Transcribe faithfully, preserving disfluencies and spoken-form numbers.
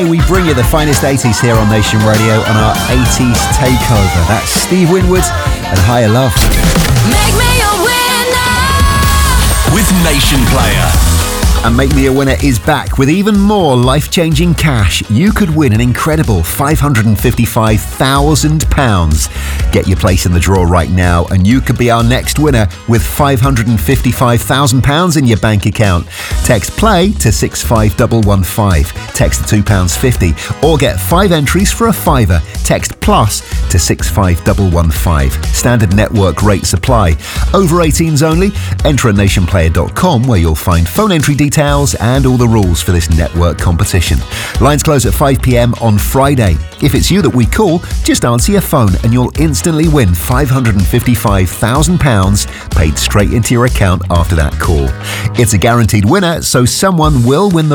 We bring you the finest eighties here on Nation Radio on our eighties takeover. That's Steve Winwood and Higher Love. Make me a winner with Nation Player. And Make Me a Winner is back with even more life-changing cash. You could win an incredible five hundred fifty-five thousand pounds. Get your place in the draw right now and you could be our next winner with five hundred fifty-five thousand pounds in your bank account. Text PLAY to six five one one five. Text two pounds fifty or get five entries for a fiver. Text PLUS to six five one one five. Standard network rates apply. Over eighteens only. Enter at nation player dot com where you'll find phone entry details Details and all the rules for this network competition. Lines close at five p.m. on Friday. If it's you that we call, just answer your phone and you'll instantly win five hundred fifty-five thousand pounds paid straight into your account after that call. It's a guaranteed winner, so someone will win the